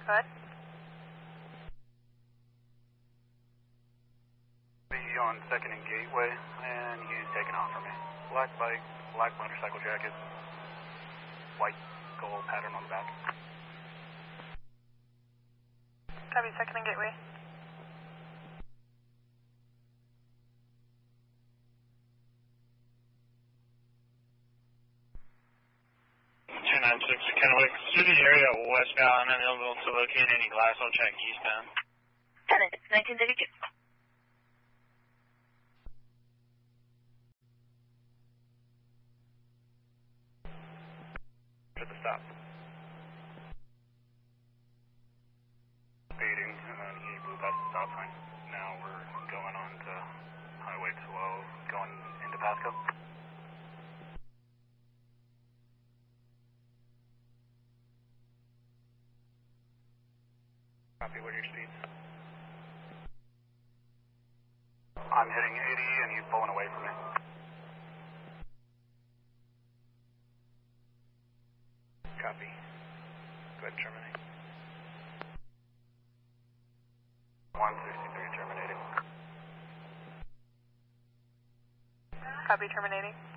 Good. On 2nd and Gateway, and he's taking off from me. Black bike, black motorcycle jacket, white gold pattern on the back. Copy, 2nd and Gateway. 296 Kennewick City area westbound, unable to locate any glass. I'll check eastbound. 1932. To the stop. Speeding, and then he blew past the stop sign. Now we're going on to Highway 12, going into Pasco. Copy, what are your speeds? I'm hitting 80 and he's pulling away from me. Copy. Go ahead and terminate. 163 terminating. Copy, terminating.